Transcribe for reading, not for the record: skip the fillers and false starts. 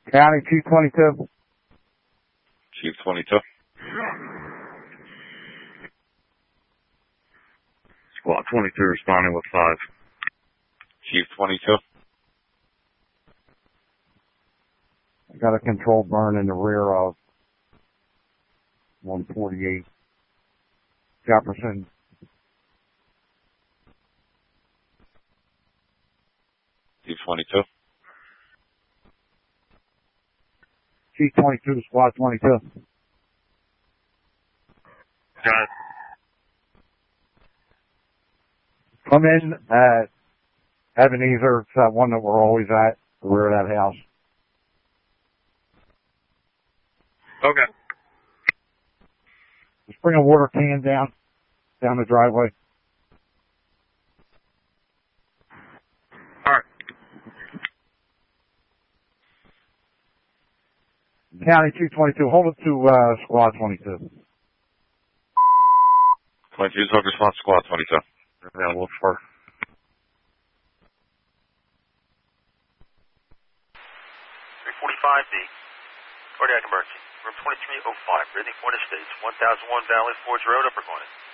County 222. Chief 22. Squad 22 responding with 5. Chief 22. I got a controlled burn in the rear of 148 Jefferson. Chief 22. Chief 22, Squad 22. Got it. Come in at Ebenezer. It's that one that we're always at, the rear of that house. Okay. Just bring a water can down the driveway. All right. County 222, hold it to Squad 22. 22 is over response Squad 22. Yeah, we'll start. 345D. Cardiac emergency. Room 2305. Breathing point of stage. 1001 Valley Forge Road, Upper Gwinnett.